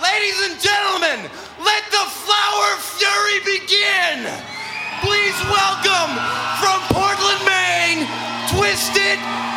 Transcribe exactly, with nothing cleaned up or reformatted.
Ladies and gentlemen, let the Flower Fury begin. Please welcome from Portland, Maine, Twisted